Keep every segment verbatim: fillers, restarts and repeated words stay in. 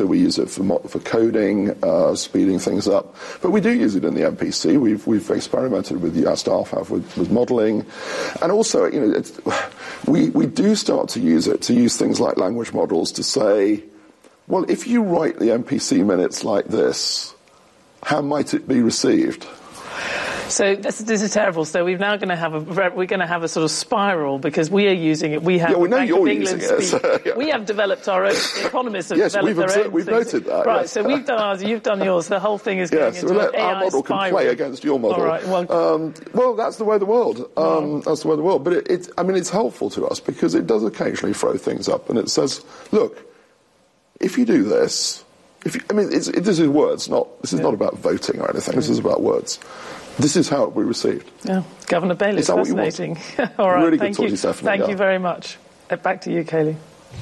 data. We use it for mo- for coding, uh, speeding things up. But we do use it in the M P C. We've we've experimented with, our staff have with, with modelling, and also, you know, it's, we we do start to use it to use things like language models to say, well, if you write the M P C minutes like this, how might it be received? So this, this is terrible. So we're now going to have a we're going to have a sort of spiral because we are using it. We have yeah, we know Bank you're of England using it. So, yeah. We have developed our own. Economists have yes, developed we've their observed, own we've things. noted that. Right. Yes. So we've done ours. You've done yours. The whole thing is going yes, into well, an A I our model spiral. can play against your model. All right. Well, um, well that's the way of the world. Um, oh. That's the way of the world. But it, it, I mean, it's helpful to us because it does occasionally throw things up, and it says, look, if you do this. If you, I mean, it's, it, this is words, not this is yeah. not about voting or anything. This is about words. This is how it will be received. Yeah, Governor Bailey, fascinating. All right, really thank good you. Stephanie, thank yeah. you very much. Back to you, Kayleigh.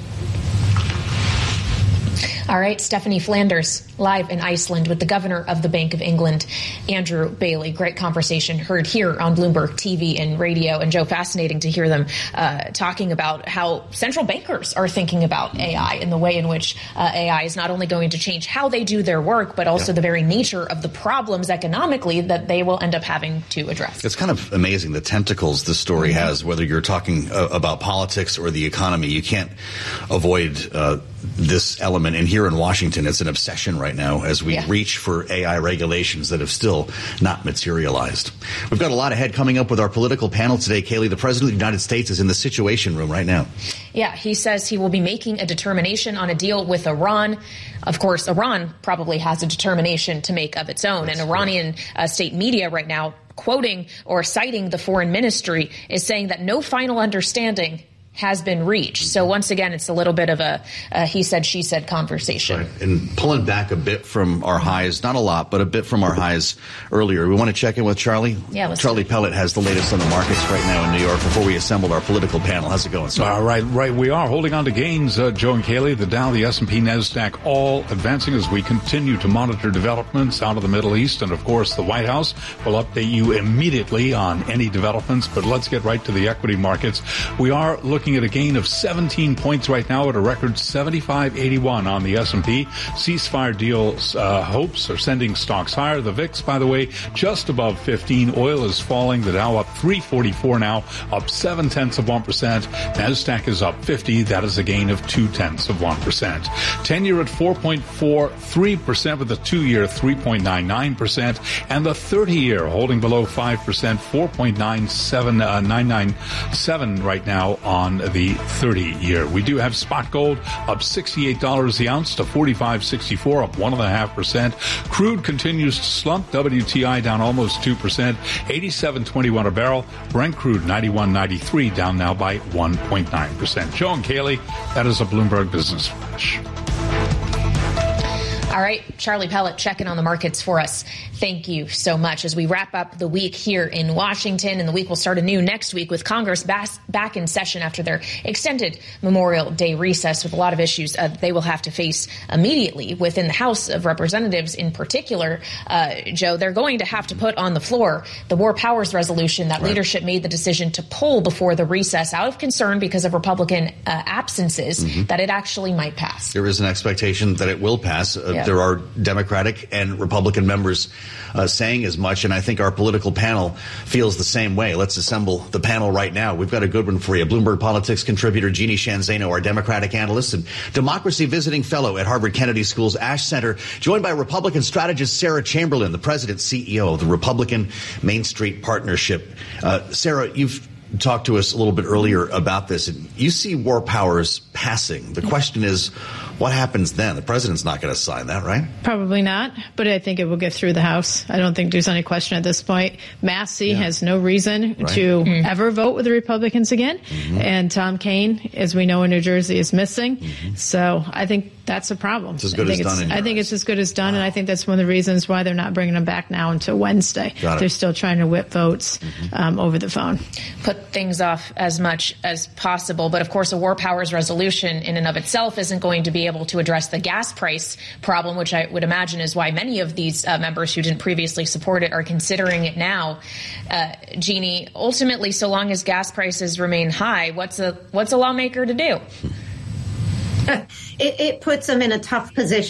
All right, Stephanie Flanders, live in Iceland with the governor of the Bank of England, Andrew Bailey. Great conversation heard here on Bloomberg T V and radio. And Joe, fascinating to hear them uh, talking about how central bankers are thinking about A I and the way in which uh, A I is not only going to change how they do their work, but also yeah. the very nature of the problems economically that they will end up having to address. It's kind of amazing the tentacles this story mm-hmm. has, whether you're talking uh, about politics or the economy. You can't avoid uh, this element. And here in Washington, it's an obsession right now as we yeah. reach for A I regulations that have still not materialized. We've got a lot ahead coming up with our political panel today. Kayleigh, the President of the United States is in the Situation Room right now. Yeah, he says he will be making a determination on a deal with Iran. Of course, Iran probably has a determination to make of its own. That's and Iranian uh, state media right now, quoting or citing the foreign ministry, is saying that no final understanding has been reached. So once again, it's a little bit of a uh, he said, she said conversation. Right. And pulling back a bit from our highs, not a lot, but a bit from our highs earlier. We want to check in with Charlie. Yeah, let's Charlie Pellet has the latest on the markets right now in New York before we assemble our political panel. How's it going, sir? All right, right. We are holding on to gains, uh, Joe and Kayleigh. The Dow, the S and P, NASDAQ all advancing as we continue to monitor developments out of the Middle East. And, of course, the White House will update you immediately on any developments. But let's get right to the equity markets. We are looking at a gain of seventeen points right now at a record seventy-five eighty-one on the S and P. Ceasefire deals uh, hopes are sending stocks higher. The V I X, by the way, just above fifteen. Oil is falling. The Dow up three forty-four now, up seven tenths of one percent. NASDAQ is up fifty. That is a gain of two tenths of one percent. ten-year at four point four three percent with the two-year three point nine nine percent. And the thirty-year holding below five percent, four point nine seven nine seven right now on the thirty-year. We do have spot gold up sixty-eight dollars the ounce to forty-five sixty-four, up one and a half percent. Crude continues to slump. W T I down almost two percent, eighty-seven twenty-one a barrel. Brent crude ninety-one ninety-three, down now by one point nine percent. Joe and Kayleigh, that is a Bloomberg Business Flash. All right, Charlie Pellet checking on the markets for us. Thank you so much. As we wrap up the week here in Washington, and the week will start anew next week with Congress back in session after their extended Memorial Day recess with a lot of issues uh, they will have to face immediately within the House of Representatives in particular. Uh, Joe, they're going to have to put on the floor the War Powers Resolution that right. leadership made the decision to pull before the recess out of concern because of Republican uh, absences mm-hmm. that it actually might pass. There is an expectation that it will pass. Uh, yeah. There are Democratic and Republican members uh, saying as much, and I think our political panel feels the same way. Let's assemble the panel right now. We've got a good one for you. Bloomberg Politics contributor Jeannie Sheehan Zaino, our Democratic analyst and Democracy Visiting Fellow at Harvard Kennedy School's Ash Center, joined by Republican strategist Sarah Chamberlain, the president C E O of the Republican Main Street Partnership. Uh, Sarah, you've talked to us a little bit earlier about this. You see War Powers passing. The question is, what happens then? The president's not going to sign that, right? Probably not, but I think it will get through the House. I don't think there's any question at this point. Massey yeah. has no reason right. to mm-hmm. ever vote with the Republicans again. Mm-hmm. And Tom Kean, as we know in New Jersey, is missing. Mm-hmm. So I think that's a problem. It's as good I think as done. It's, in I think eyes. it's as good as done, wow. and I think that's one of the reasons why they're not bringing them back now until Wednesday. They're still trying to whip votes mm-hmm. um, over the phone. Put things off as much as possible. But, of course, a War Powers Resolution in and of itself isn't going to be able to address the gas price problem, which I would imagine is why many of these uh, members who didn't previously support it are considering it now. Uh, Jeannie, ultimately, so long as gas prices remain high, what's a what's a lawmaker to do? It, it puts them in a tough position.